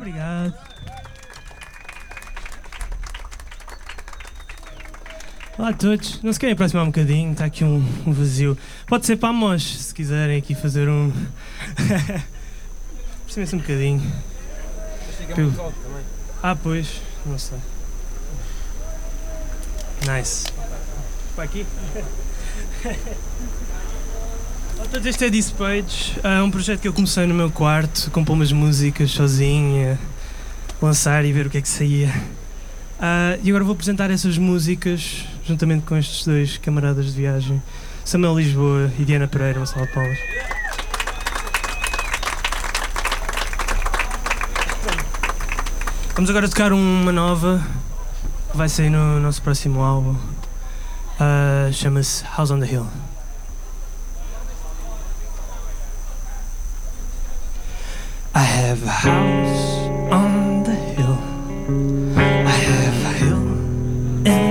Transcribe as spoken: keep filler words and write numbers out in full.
Obrigado. Olá a todos. Não se querem aproximar um bocadinho? Está aqui um, um vazio. Pode ser para a Mos, se quiserem aqui fazer um... Aproximem-se um bocadinho. Eu... Ah, pois. Não sei. Nice. Para aqui? Olá a todos, este é Dispage. É um projeto que eu comecei no meu quarto, compor umas músicas sozinho, lançar e ver o que é que saía. Uh, e agora vou apresentar essas músicas juntamente com estes dois camaradas de viagem, Samuel Lisboa e Diana Pereira. Uma salva de palmas. Vamos agora tocar uma nova que vai sair no nosso próximo álbum. Uh, chama-se House on the Hill. I have a house on